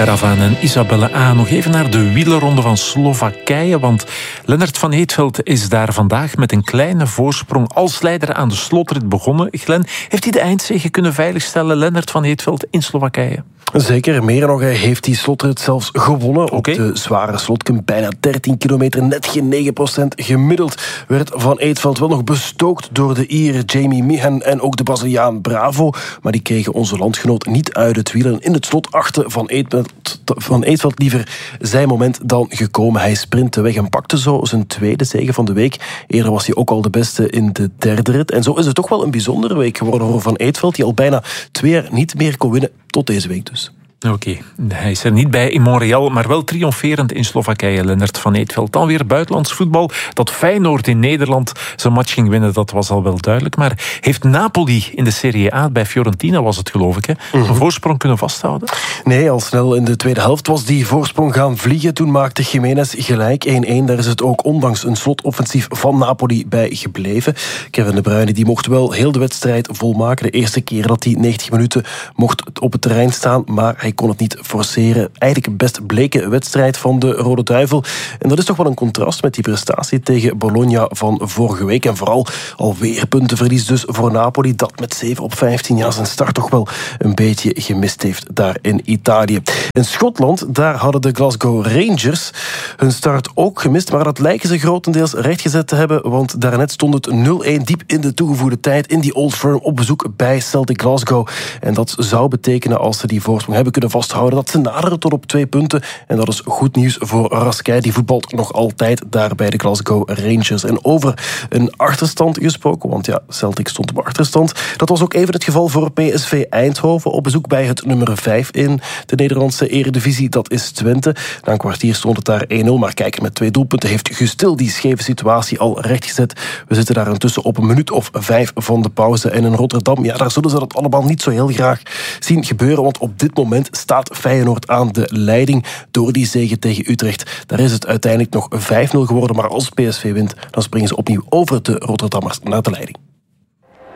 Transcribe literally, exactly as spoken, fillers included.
Caravan en Isabelle A. Nog even naar de wielerronde van Slowakije, want Lennart van Eetveld is daar vandaag met een kleine voorsprong als leider aan de slotrit begonnen. Glenn, heeft hij de eindzege kunnen veiligstellen, Lennart van Eetveld, in Slowakije? Zeker, meer nog, hij heeft die slotrit zelfs gewonnen. Okay. Op de zware slotkum, bijna dertien kilometer, net geen negen procent gemiddeld, werd Van Eetveld wel nog bestookt door de Ier Jamie Meehan en ook de Braziliaan Bravo. Maar die kregen onze landgenoot niet uit het wiel. En in het slot achter Van Eetveld, Van Eetveld liever zijn moment dan gekomen. Hij sprintte weg en pakte zo zijn tweede zege van de week. Eerder was hij ook al de beste in de derde rit. En zo is het toch wel een bijzondere week geworden voor Van Eetveld, die al bijna twee jaar niet meer kon winnen, tot deze week dus. Oké, okay. Hij is er niet bij in Montreal, maar wel triomferend in Slowakije, Lennart van Eetveld. Dan weer buitenlands voetbal. Dat Feyenoord in Nederland zijn match ging winnen, dat was al wel duidelijk. Maar heeft Napoli in de Serie A, bij Fiorentina was het geloof ik, hè, mm-hmm. een voorsprong kunnen vasthouden? Nee, al snel in de tweede helft was die voorsprong gaan vliegen. Toen maakte Jiménez gelijk één-één. Daar is het ook ondanks een slotoffensief van Napoli bij gebleven. Kevin De Bruyne die mocht wel heel de wedstrijd volmaken. De eerste keer dat hij negentig minuten mocht op het terrein staan, maar hij kon het niet forceren. Eigenlijk een best bleke wedstrijd van de Rode Duivel. En dat is toch wel een contrast met die prestatie tegen Bologna van vorige week. En vooral alweer puntenverlies dus voor Napoli, dat met zeven op vijftien jaar zijn start toch wel een beetje gemist heeft daar in Italië. In Schotland, daar hadden de Glasgow Rangers hun start ook gemist, maar dat lijken ze grotendeels rechtgezet te hebben, want daarnet stond het nul-één diep in de toegevoegde tijd in die Old Firm op bezoek bij Celtic Glasgow. En dat zou betekenen, als ze die voorsprong hebben kunnen vasthouden, dat ze naderen tot op twee punten. En dat is goed nieuws voor Raskai. Die voetbalt nog altijd daar bij de Glasgow Rangers. En over een achterstand gesproken, want ja, Celtic stond op achterstand. Dat was ook even het geval voor P S V Eindhoven. Op bezoek bij het nummer vijf in de Nederlandse Eredivisie. Dat is Twente. Na een kwartier stond het daar één-nul. Maar kijk, met twee doelpunten heeft Gustil die scheve situatie al rechtgezet. We zitten daar intussen op een minuut of vijf van de pauze. En in Rotterdam, ja, daar zullen ze dat allemaal niet zo heel graag zien gebeuren. Want op dit moment staat Feyenoord aan de leiding door die zege tegen Utrecht. Daar is het uiteindelijk nog vijf-nul geworden, maar als P S V wint, dan springen ze opnieuw over de Rotterdammers naar de leiding.